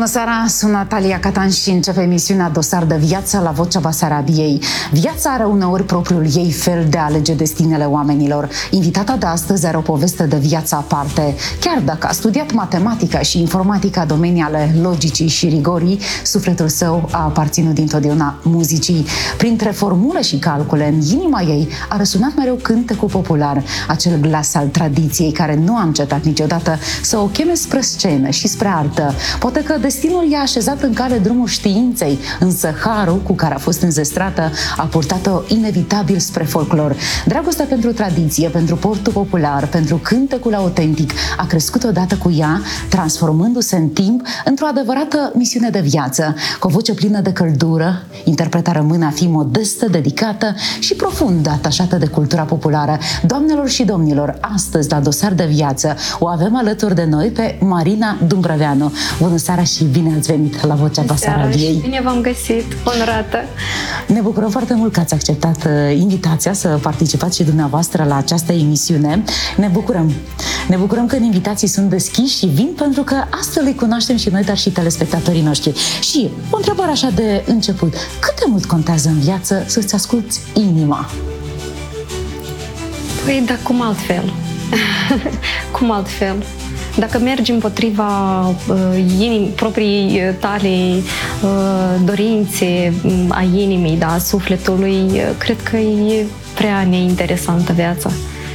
seara, sunt Natalia Catan și începe emisiunea Dosar de viață la Vocea Basarabiei. Viața are uneori propriul ei fel de a alege destinele oamenilor. Invitata de astăzi are o poveste de viață aparte. Chiar dacă a studiat matematica și informatica, domenii ale logicii și rigorii, sufletul său a aparținut dintotdeauna muzicii. Printre formule și calcule, în inima ei a răsunat mereu cântecul popular, acel glas al tradiției care nu a încetat niciodată să o cheme spre scenă și spre artă. Poate că destinul i-a așezat în cale drumul științei, însă harul cu care a fost înzestrată a purtat-o inevitabil spre folclor. Dragostea pentru tradiție, pentru portul popular, pentru cântecul autentic a crescut odată cu ea, transformându-se în timp într-o adevărată misiune de viață. Cu o voce plină de căldură, interpreta rămâne a fi modestă, dedicată și profund atașată de cultura populară. Doamnelor și domnilor, astăzi la Dosar de viață o avem alături de noi pe Marina Dumbrăveanu. Bună seara și bine ați venit la Vocea Basarabiei. Bine v-am găsit, onorată. Ne bucurăm foarte mult că ați acceptat invitația să participați și dumneavoastră la această emisiune. Ne bucurăm că invitații sunt deschiși și vin pentru că astfel îi cunoaștem și noi, dar și telespectatorii noștri. Și o întrebare așa de început. Cât de mult contează în viață să-ți asculți inima? Păi, dar cum altfel? Cum altfel? Dacă mergi împotriva proprii tale dorințe a inimii, da, a sufletului, cred că e prea neinteresantă viața.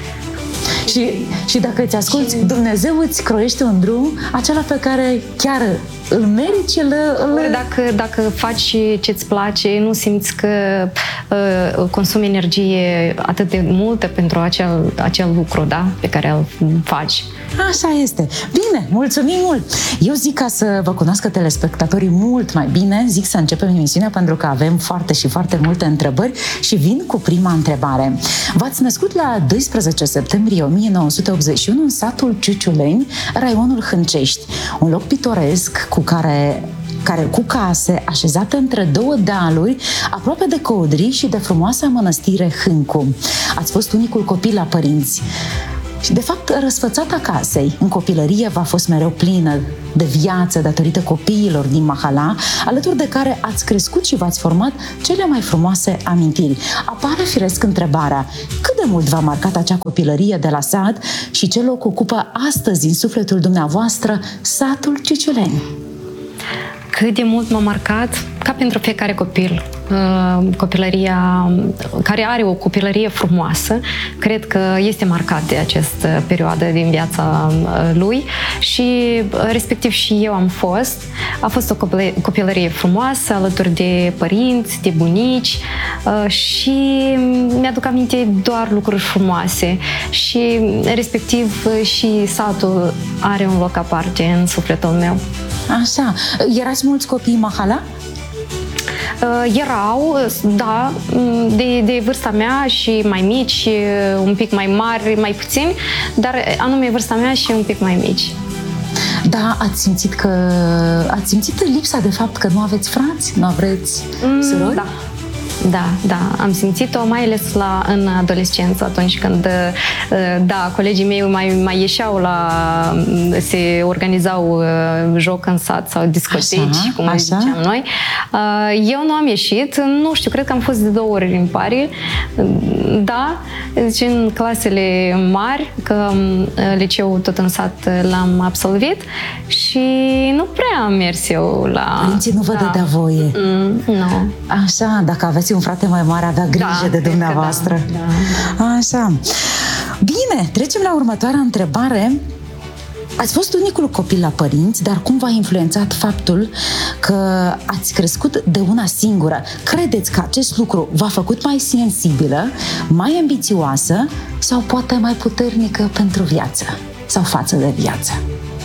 Și dacă îți asculți, Dumnezeu îți croiește un drum, acela pe care chiar îl meriți, Dacă faci ce-ți place, nu simți că consumi energie atât de multă pentru acel lucru, da, pe care îl faci. Așa este. Bine, mulțumim mult! Eu zic, ca să vă cunoască telespectatorii mult mai bine, zic să începem emisiunea pentru că avem foarte multe întrebări și vin cu prima întrebare. V-ați născut la 12 septembrie 1981 în satul Ciuciuleni, raionul Hâncești, un loc pitoresc cu case așezate între două dealuri, aproape de Codri și de frumoasa mănăstire Hâncu. Ați fost unicul copil la părinți. Și, de fapt, răsfățata casei în copilărie v-a fost mereu plină de viață datorită copiilor din Mahala, alături de care ați crescut și v-ați format cele mai frumoase amintiri. Apare firesc întrebarea, cât de mult v-a marcat acea copilărie de la sat și ce loc ocupă astăzi în sufletul dumneavoastră satul Ciuciuleni? Cât de mult m-a marcat, ca pentru fiecare copil, copilăria care are o copilărie frumoasă, cred că este marcat de această perioadă din viața lui și respectiv și eu am fost. A fost o copilărie frumoasă alături de părinți, de bunici și mi-aduc aminte doar lucruri frumoase și respectiv și satul are un loc aparte în sufletul meu. Așa, erați mulți copii în Mahala? Erau, da, de vârsta mea și mai mici, un pic mai mari, mai puțini, dar anume vârsta mea și un pic mai mici. Da, ați simțit lipsa de fapt că nu aveți frați? Nu aveți surori? Da, am simțit-o, mai ales în adolescență, atunci când, colegii mei mai ieșeau se organizau joc în sat sau discoteci, cum ziceam noi. Eu nu am ieșit, nu știu, cred că am fost de 2 ori, îmi pare. Da, deci în clasele mari, că liceul tot în sat l-am absolvit și nu prea am mers eu la... Părinții nu vă dădea voie? Nu. Așa, dacă aveți un frate mai mare, avea grijă de dumneavoastră. Da. Așa. Bine, trecem la următoarea întrebare. Ați fost unicul copil la părinți, dar cum v-a influențat faptul că ați crescut de una singură? Credeți că acest lucru v-a făcut mai sensibilă, mai ambițioasă sau poate mai puternică pentru viață sau față de viață?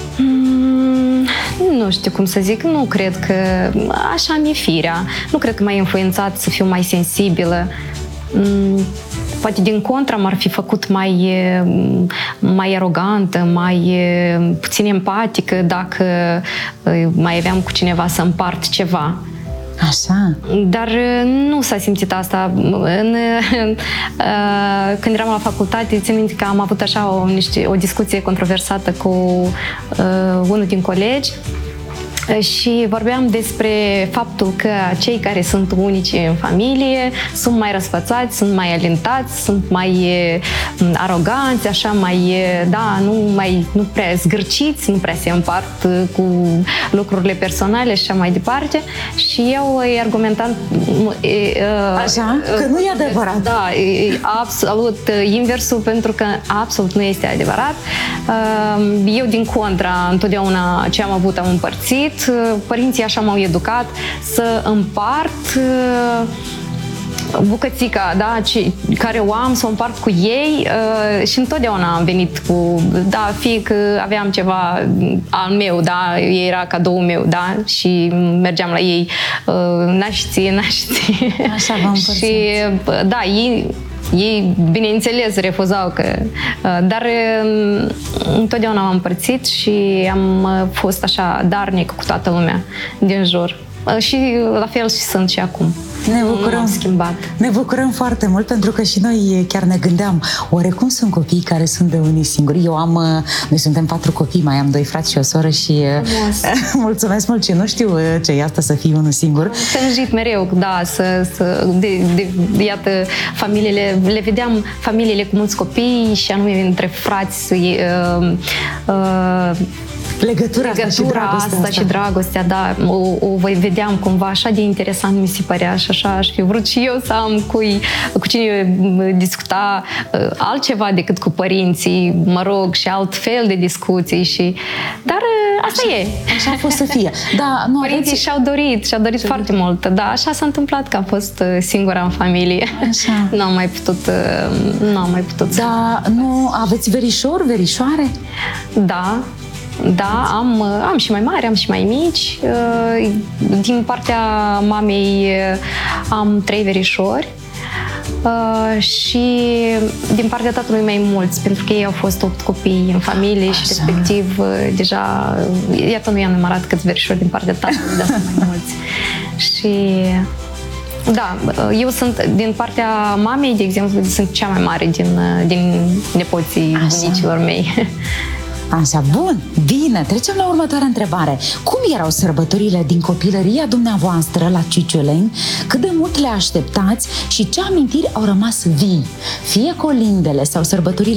Nu știu cum să zic, nu cred că așa mi-e firea. Nu cred că m-a influențat să fiu mai sensibilă. Poate din contra m-ar fi făcut mai arogantă, mai puțin empatică dacă mai aveam cu cineva să împart ceva. Așa. Dar nu s-a simțit asta. Când eram la facultate, țin minte că am avut așa o discuție controversată cu unul din colegi Și vorbeam despre faptul că cei care sunt unici în familie sunt mai răsfățați, sunt mai alentați, sunt mai aroganți, așa mai, da, nu prea zgârciți, nu prea se împart cu lucrurile personale și așa mai departe. Și eu îi argumentam așa? Că nu e adevărat. Da, e absolut inversul, pentru că absolut nu este adevărat. Eu, din contra, întotdeauna ce am avut am împărțit. Părinții așa m-au educat să împart bucățica, da, care o am, să o împart cu ei și întotdeauna am venit cu, da, fie că aveam ceva al meu, da, era cadoul meu, da, și mergeam la ei, naști. Așa v-am împărțit. Și, da, ei, bineînțeles, refuzau, dar întotdeauna m-am împărțit și am fost așa darnic cu toată lumea din jur. Și la fel și sunt și acum. Ne bucurăm, nu am schimbat. Ne bucurăm foarte mult, pentru că și noi chiar ne gândeam, oare cum sunt copiii care sunt de unii singuri? Noi suntem 4 copii, mai am 2 frați și o soră și mulțumesc mult, și nu știu ce e asta să fii unul singur. Tânjit mereu, da, iată, familiile, le vedeam familiile cu mulți copii și anume între frați, Legătura asta și dragostea, da, o vedeam cumva așa de interesant, mi se părea, și așa aș fi vrut și eu să am cu cine discuta altceva decât cu părinții, mă rog, și alt fel de discuții, dar asta așa, e. Așa a fost să fie. Da, nu, părinții și-au dorit foarte mult, da, așa s-a întâmplat, că am fost singura în familie. Așa. Nu am mai putut. Da, nu aveți verișori, verișoare? Da, am și mai mari, am și mai mici. Din partea mamei am 3 verișori și din partea tatălui mai mulți, pentru că ei au fost 8 copii în familie. Așa. Și respectiv deja, iată, nu i-am numărat câți verișori din partea tatălui, dar sunt mai mulți. Și da, eu sunt din partea mamei, de exemplu, sunt cea mai mare din nepoții bunicilor mei. Așa, bun, bine, trecem la următoarea întrebare. Cum erau sărbătorile din copilăria dumneavoastră la Ciuciuleni? Cât de mult le așteptați și ce amintiri au rămas vii? Fie colindele sau sărbătorile